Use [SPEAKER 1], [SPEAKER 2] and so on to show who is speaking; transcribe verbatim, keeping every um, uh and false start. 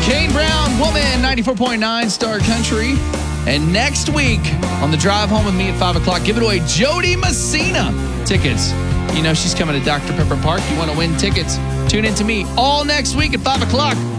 [SPEAKER 1] Kane Brown, Woman, ninety-four point nine Star Country. And next week on the drive home with me at five o'clock, give it away Jody Messina tickets. You know she's coming to Doctor Pepper Park. You want to win tickets? Tune in to me all next week at five o'clock.